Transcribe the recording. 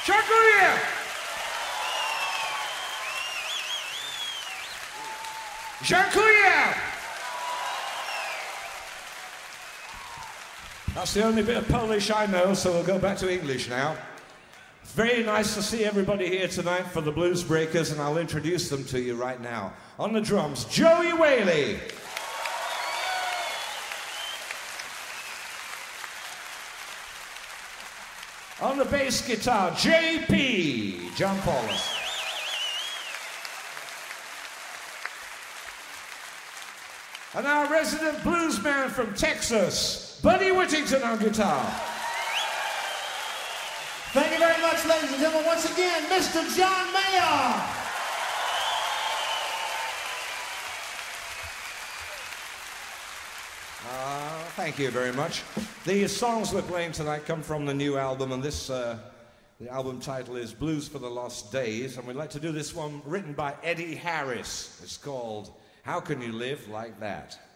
Shakuya! Shakuya! That's the only bit of Polish I know, so we'll go back to English now. Very nice to see everybody here tonight for the Blues Breakers, and I'll introduce them to you right now. On the drums, Joey Whaley. On the bass guitar, JP, John Paulus. And our resident blues man from Texas, Buddy Whittington on guitar. Thank you very much, ladies and gentlemen. Once again, Mr. John Mayer. Thank you very much. The songs we're playing tonight come from the new album, and this, the album title is Blues for the Lost Days, and we'd like to do this one written by Eddie Harris. It's called How Can You Live Like That?